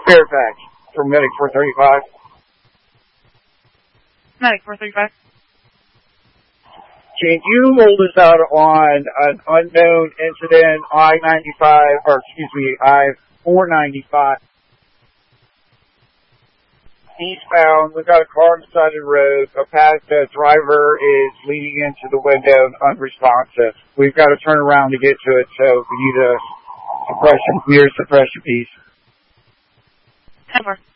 Fairfax, from Medic 435. Medic 435. Can you hold us out on an unknown incident, I-495 eastbound? We've got a car on the side of the road. The driver is leaning into the window and unresponsive. We've got to turn around to get to it, so we need a suppression piece. 10-4.